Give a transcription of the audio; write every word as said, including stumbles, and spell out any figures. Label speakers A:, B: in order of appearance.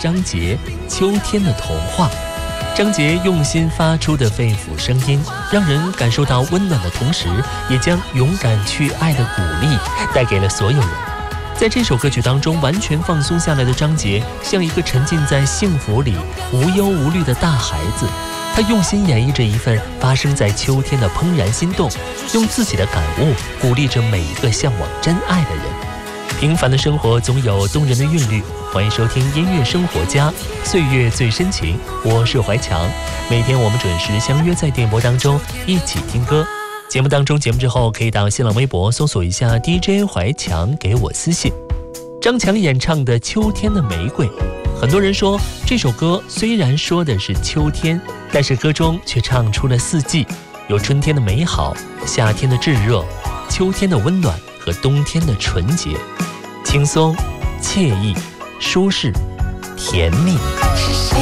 A: 张杰《秋天的童话》。张杰用心发出的肺腑声音，让人感受到温暖的同时，也将勇敢去爱的鼓励带给了所有人。在这首歌曲当中，完全放松下来的张杰，像一个沉浸在幸福里无忧无虑的大孩子。他用心演绎着一份发生在秋天的怦然心动，用自己的感悟鼓励着每一个向往真爱的人。平凡的生活总有动人的韵律，欢迎收听音乐生活家，岁月最深情。我是怀强，每天我们准时相约在电波当中一起听歌。节目当中节目之后，可以到新浪微博搜索一下 D J 怀强，给我私信。张强演唱的《秋天的玫瑰》，很多人说这首歌虽然说的是秋天，但是歌中却唱出了四季，有春天的美好，夏天的炙热，秋天的温暖和冬天的纯洁，轻松、惬意、舒适、甜蜜。
B: 是谁